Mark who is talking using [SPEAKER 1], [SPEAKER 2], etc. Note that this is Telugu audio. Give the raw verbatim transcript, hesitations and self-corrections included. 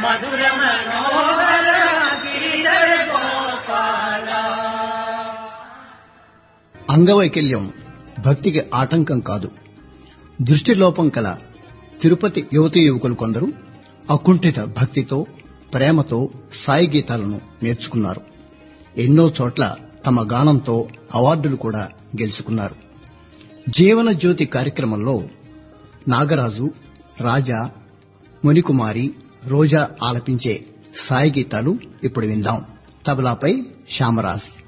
[SPEAKER 1] మధుర మనోహర గిరిధర గోపాల.
[SPEAKER 2] అంగవైకల్యం భక్తికి ఆటంకం కాదు. దృష్టిలోపం కల తిరుపతి యువతీ యువకులు కొందరు అకుంఠిత భక్తితో ప్రేమతో సాయి గీతాలను నేర్చుకున్నారు. ఎన్నో చోట్ల తమ గానంతో అవార్డులు కూడా గెలుచుకున్నారు. జీవన జ్యోతి కార్యక్రమంలో నాగరాజు, రాజా, మునికుమారి, రోజా ఆలపించే సాయి గీతాలు ఇప్పుడు విందాం. తబలాపై శ్యామరాజ్.